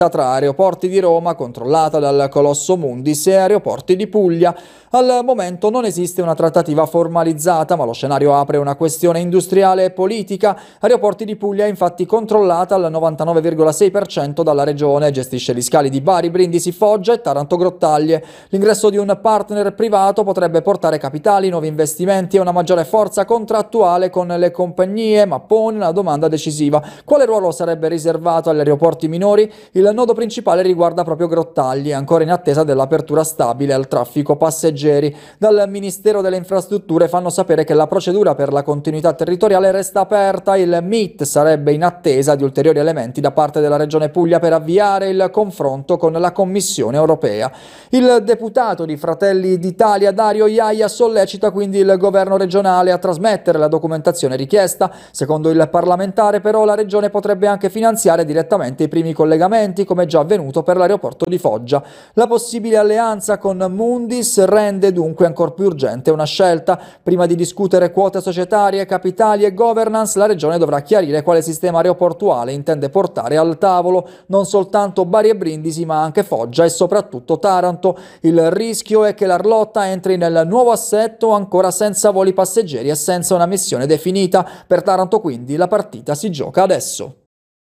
tra Aeroporti di Roma, controllata dal colosso Mundis, e Aeroporti di Puglia. Al momento non esiste una trattativa formalizzata, ma lo scenario apre una questione industriale e politica. Aeroporti di Puglia è infatti controllata al 99,6% dalla regione, gestisce gli scali di Bari, Brindisi, Foggia e Taranto Grottaglie. L'ingresso di un partner privato potrebbe portare capitali, nuovi investimenti e una maggiore forza contrattuale con le compagnie, ma pone una domanda decisiva: quale ruolo sarebbe riservato agli aeroporti minori? Il nodo principale riguarda proprio Grottaglie, ancora in attesa dell'apertura stabile al traffico passeggeri. Dal Ministero delle Infrastrutture fanno sapere che la procedura per la continuità territoriale resta aperta. Il MIT sarebbe in attesa di ulteriori elementi da parte della Regione Puglia per avviare il confronto con la Commissione europea. Il deputato di Fratelli d'Italia Dario Iaia sollecita quindi il governo regionale a trasmettere la documentazione richiesta. Secondo il parlamentare, però, la regione potrebbe anche finanziare direttamente i primi collegamenti, come già avvenuto per l'aeroporto di Foggia. La possibile alleanza con Mundis rende dunque ancor più urgente una scelta. Prima di discutere quote societarie, capitali e governance, la regione dovrà chiarire quale sistema aeroportuale intende portare al tavolo, non soltanto Bari e Brindisi, ma anche Foggia e soprattutto Taranto. Il rischio è che l'Arlotta entri nel nuovo assetto ancora senza voli passeggeri e senza una missione definita. Per Taranto quindi la partita si gioca adesso.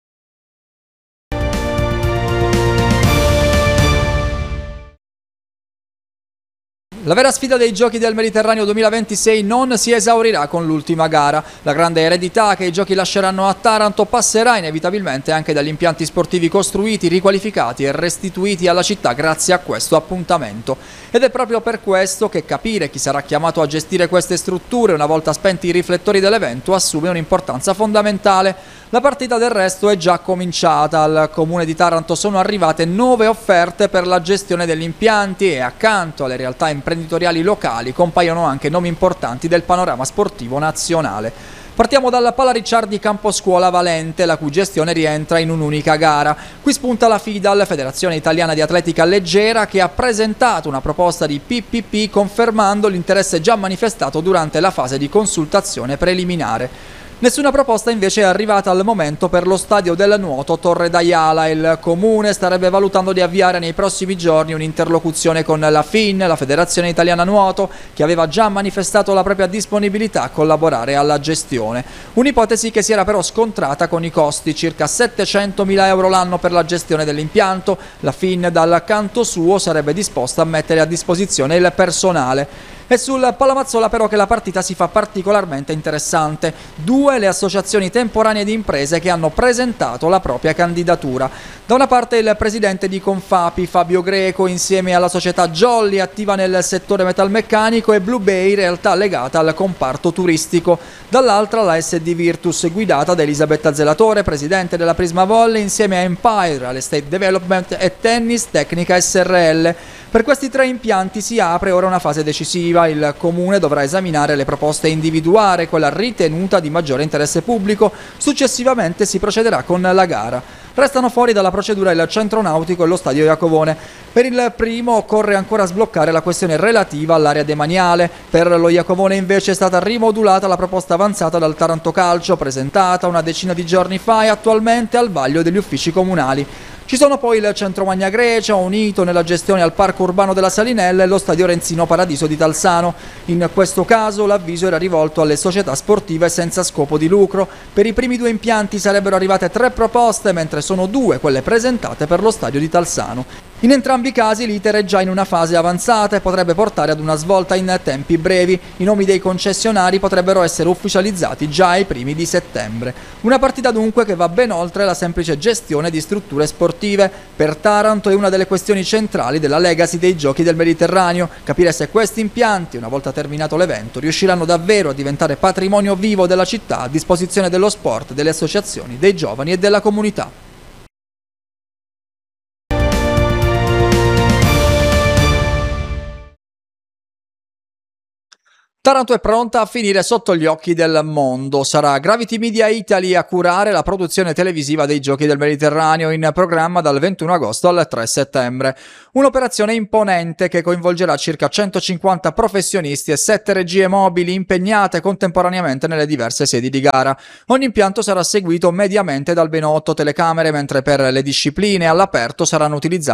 La vera sfida dei Giochi del Mediterraneo 2026 non si esaurirà con l'ultima gara. La grande eredità che i Giochi lasceranno a Taranto passerà inevitabilmente anche dagli impianti sportivi costruiti, riqualificati e restituiti alla città grazie a questo appuntamento. Ed è proprio per questo che capire chi sarà chiamato a gestire queste strutture una volta spenti i riflettori dell'evento assume un'importanza fondamentale. La partita del resto è già cominciata. Al comune di Taranto sono arrivate 9 offerte per la gestione degli impianti e accanto alle realtà imprenditoriali locali compaiono anche nomi importanti del panorama sportivo nazionale. Partiamo dalla Pala Ricciardi Camposcuola Valente, la cui gestione rientra in un'unica gara. Qui spunta la FIDAL, Federazione Italiana di Atletica Leggera, che ha presentato una proposta di PPP confermando l'interesse già manifestato durante la fase di consultazione preliminare. Nessuna proposta invece è arrivata al momento per lo stadio del nuoto Torre d'Aiala. Il comune starebbe valutando di avviare nei prossimi giorni un'interlocuzione con la FIN, la Federazione Italiana Nuoto, che aveva già manifestato la propria disponibilità a collaborare alla gestione. Un'ipotesi che si era però scontrata con i costi, circa 700.000 euro l'anno per la gestione dell'impianto. La FIN dal canto suo sarebbe disposta a mettere a disposizione il personale. È sul Palamazzola però che la partita si fa particolarmente interessante. 2 le associazioni temporanee di imprese che hanno presentato la propria candidatura. Da una parte il presidente di Confapi, Fabio Greco, insieme alla società Jolly, attiva nel settore metalmeccanico, e Blue Bay, realtà legata al comparto turistico. Dall'altra la SD Virtus, guidata da Elisabetta Zelatore, presidente della Prisma Volley, insieme a Empire, Real Estate Development e Tennis Tecnica SRL. Per questi 3 impianti si apre ora una fase decisiva. Il comune dovrà esaminare le proposte e individuare quella ritenuta di maggiore interesse pubblico. Successivamente si procederà con la gara. Restano fuori dalla procedura il centro nautico e lo stadio Iacovone. Per il primo occorre ancora sbloccare la questione relativa all'area demaniale. Per lo Iacovone invece è stata rimodulata la proposta avanzata dal Taranto Calcio, presentata una decina di giorni fa e attualmente al vaglio degli uffici comunali. Ci sono poi il Centro Magna Grecia, unito nella gestione al Parco Urbano della Salinella, e lo Stadio Renzino Paradiso di Talsano. In questo caso l'avviso era rivolto alle società sportive senza scopo di lucro. Per i primi 2 impianti sarebbero arrivate 3 proposte, mentre sono 2 quelle presentate per lo stadio di Talsano. In entrambi i casi l'iter è già in una fase avanzata e potrebbe portare ad una svolta in tempi brevi. I nomi dei concessionari potrebbero essere ufficializzati già ai primi di settembre. Una partita dunque che va ben oltre la semplice gestione di strutture sportive. Per Taranto è una delle questioni centrali della legacy dei Giochi del Mediterraneo: capire se questi impianti, una volta terminato l'evento, riusciranno davvero a diventare patrimonio vivo della città, a disposizione dello sport, delle associazioni, dei giovani e della comunità. Taranto è pronta a finire sotto gli occhi del mondo. Sarà Gravity Media Italy a curare la produzione televisiva dei Giochi del Mediterraneo, in programma dal 21 agosto al 3 settembre. Un'operazione imponente che coinvolgerà circa 150 professionisti e 7 regie mobili impegnate contemporaneamente nelle diverse sedi di gara. Ogni impianto sarà seguito mediamente da almeno 8 telecamere, mentre per le discipline all'aperto saranno utilizzate